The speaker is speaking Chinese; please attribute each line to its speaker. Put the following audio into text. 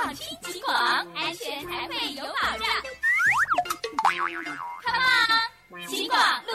Speaker 1: 广听警广，安全才会有保障。Come on， 警广。